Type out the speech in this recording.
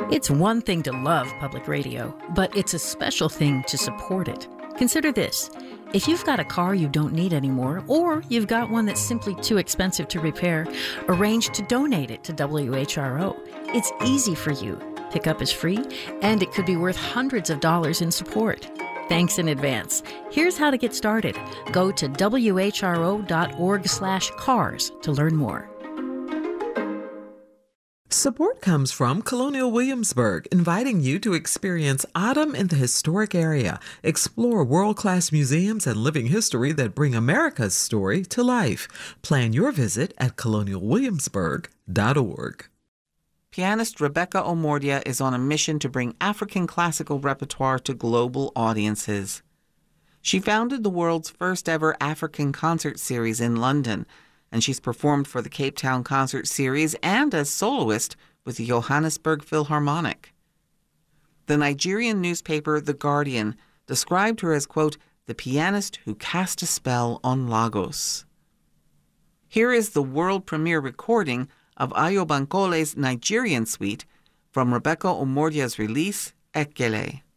It's one thing to love public radio, but it's a special thing to support it. Consider this. If you've got a car you don't need anymore, or you've got one that's simply too expensive to repair, arrange to donate it to WHRO. It's easy for you. Pickup is free, and it could be worth hundreds of dollars in support. Thanks in advance. Here's how to get started. Go to whro.org/cars to learn more. Support comes from Colonial Williamsburg, inviting you to experience autumn in the historic area. Explore world-class museums and living history that bring America's story to life. Plan your visit at colonialwilliamsburg.org. Pianist Rebecca Omordia is on a mission to bring African classical repertoire to global audiences. She founded the world's first ever African concert series in London, and she's performed for the Cape Town Concert Series and as soloist with the Johannesburg Philharmonic. The Nigerian newspaper The Guardian described her as, quote, the pianist who cast a spell on Lagos. Here is the world premiere recording of Ayo Bankole's Nigerian suite from Rebecca Omordia's release, Ekele.